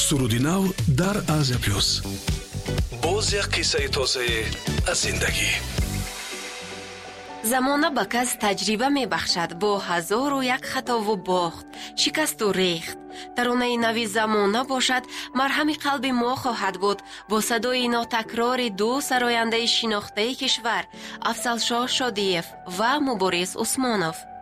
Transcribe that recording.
суруди нав дар Азия плюс. боз як қиссаи тозае аз зиндагӣ. замона ба кас таҷриба мебахшад бо ҳазору як хатову бохт, шикасту рехт. таронаи нави замона бошад марҳами қалби мо хоҳад буд бо садои нотакрори ду сарояндаи шинохтаи кишвар Афзалшоҳ Шодиев ва Муборис Усмонов.